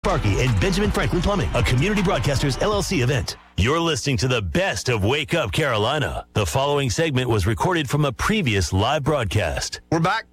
Sparky and Benjamin Franklin Plumbing, a Community Broadcasters LLC event. You're listening to the best of Wake Up Carolina. The following segment was recorded from a previous live broadcast. We're back.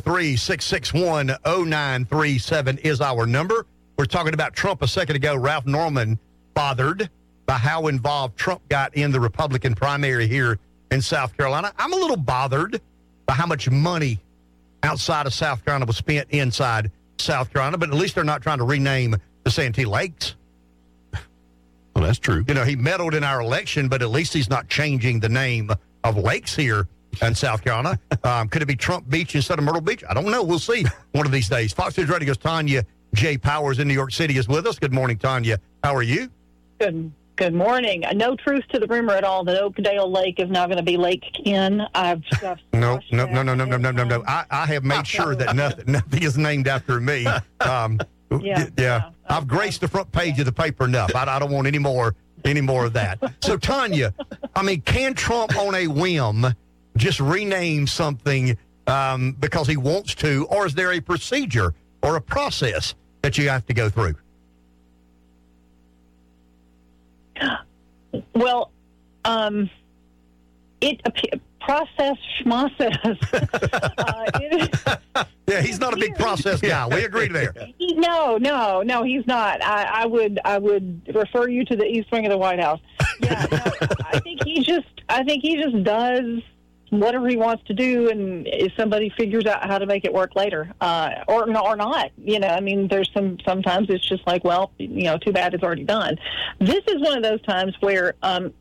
843-661-0937 is our number. We're talking about Trump a second ago. Ralph Norman bothered by how involved Trump got in the Republican primary here in South Carolina. I'm a little bothered by how much money outside of South Carolina was spent inside South Carolina, but at least they're not trying to rename the Santee Lakes. Well, that's true. You know, he meddled in our election, but at least he's not changing the name of lakes here in South Carolina. Could it be Trump Beach instead of Myrtle Beach? I don't know. We'll see one of these days. Fox News Radio's Tanya J. Powers in New York City is with us. Good morning, Tanya. How are you? Good morning. No truth to the rumor at all that Oakdale Lake is now going to be Lake Ken. No. I have made sure that nothing is named after me. Yeah. I've graced the front page of the paper enough. I don't want any more of that. So, Tanya, I mean, can Trump on a whim just rename something because he wants to, or is there a procedure or a process that you have to go through? Well, process schmosses. Yeah, he's not a big process guy. We agree there. No, he's not. I would refer you to the East Wing of the White House. Yeah, no, I think he just does whatever he wants to do, and if somebody figures out how to make it work later, or not, you know, I mean, there's sometimes it's just like, well, you know, too bad, it's already done. This is one of those times where,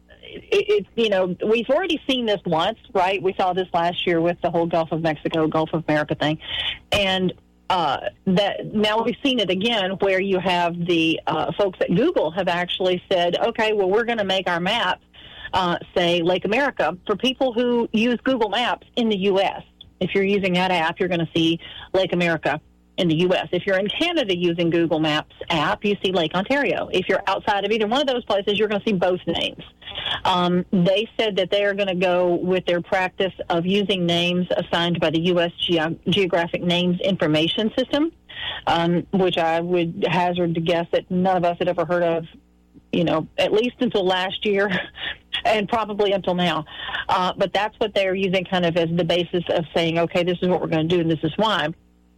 you know, we've already seen this once, right? We saw this last year with the whole Gulf of Mexico, Gulf of America thing, and that now we've seen it again, where you have the folks at Google have actually said, okay, well, we're going to make our map say Lake America for people who use Google Maps in the U.S. If you're using that app, you're going to see Lake America in the U.S. If you're in Canada using Google Maps app, you see Lake Ontario. If you're outside of either one of those places, you're going to see both names. They said that they are going to go with their practice of using names assigned by the U.S. Geographic Names Information System, which I would hazard to guess that none of us had ever heard of, you know, at least until last year and probably until now. But that's what they're using kind of as the basis of saying, okay, this is what we're going to do and this is why.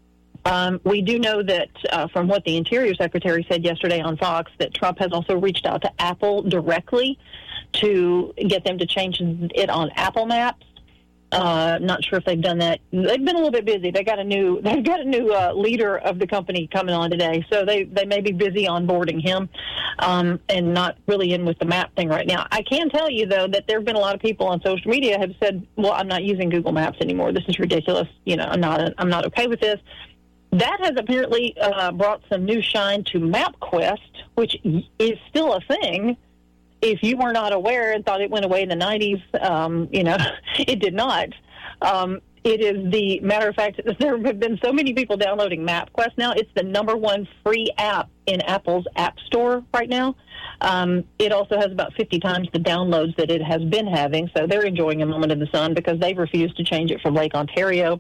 We do know that from what the Interior Secretary said yesterday on Fox, that Trump has also reached out to Apple directly to get them to change it on Apple Maps. Not sure if they've done that. They've been a little bit busy. They've got a new leader of the company coming on today, so they may be busy onboarding him and not really in with the map thing right now. I can tell you though that there have been a lot of people on social media have said, "Well, I'm not using Google Maps anymore. This is ridiculous. You know, I'm not okay with this." That has apparently brought some new shine to MapQuest, which is still a thing. If you were not aware and thought it went away in the 90s, you know, it did not. It is the matter of fact, there have been so many people downloading MapQuest now. It's the #1 free app in Apple's App Store right now. It also has about 50 times the downloads that it has been having, so they're enjoying a moment in the sun because they've refused to change it from Lake Ontario.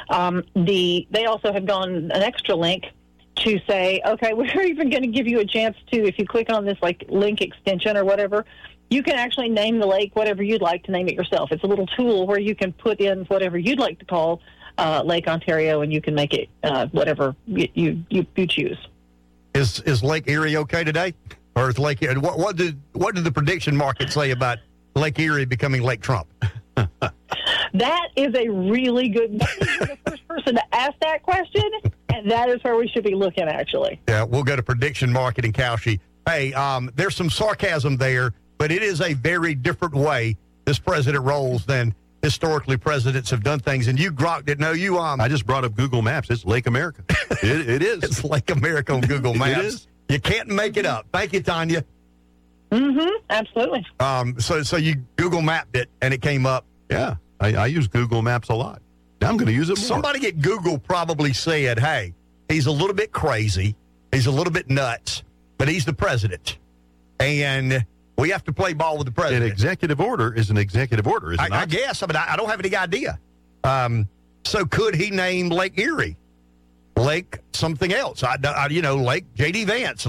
They also have gone an extra link to say, okay, we're even going to give you a chance to, if you click on this like link extension or whatever, you can actually name the lake whatever you'd like to name it yourself. It's a little tool where you can put in whatever you'd like to call Lake Ontario, and you can make it whatever you choose. Is Lake Erie okay today, or is Lake Erie? What did the prediction market say about Lake Erie becoming Lake Trump? That is a really good. You're the first person to ask that question, and that is where we should be looking, actually. Yeah, we'll go to prediction market in Cowshay. Hey, there's some sarcasm there, but it is a very different way this president rolls than historically presidents have done things. And you grokked it. No, you I just brought up Google Maps. It's Lake America. It is. It's Lake America on Google Maps. It is. You can't make it up. Thank you, Tanya. Absolutely. So you Google mapped it and it came up. Yeah, I use Google Maps a lot. Now I'm going to use it more. Somebody at Google probably said, hey, he's a little bit crazy. He's a little bit nuts, but he's the president. And we have to play ball with the president. An executive order is an executive order, is it not? I guess. I mean, I don't have any idea. So could he name Lake Erie Lake something else. Lake J.D. Vance,